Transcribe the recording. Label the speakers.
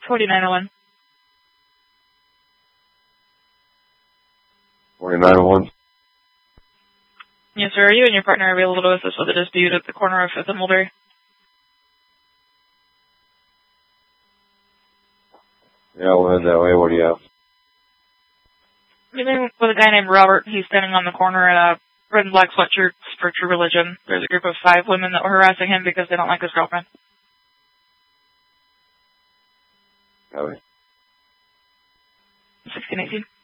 Speaker 1: 4901.
Speaker 2: 4901.
Speaker 1: Yes, sir. Are you and your partner available to assist with a dispute at the corner of 5th and Mulberry?
Speaker 2: Yeah, we'll head that way. What do you have?
Speaker 1: Meeting with a guy named Robert. He's standing on the corner in a red and black sweatshirt for True Religion. There's a group of 5 women that were harassing him because they don't like his girlfriend.
Speaker 2: Copy.
Speaker 1: 1618.